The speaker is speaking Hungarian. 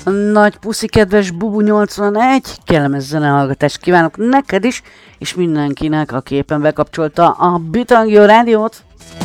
Nagy puszi, kedves Bubu 81, kellemes zenehallgatást kívánok neked is, és mindenkinek, aki éppen bekapcsolta a Bitangio rádiót.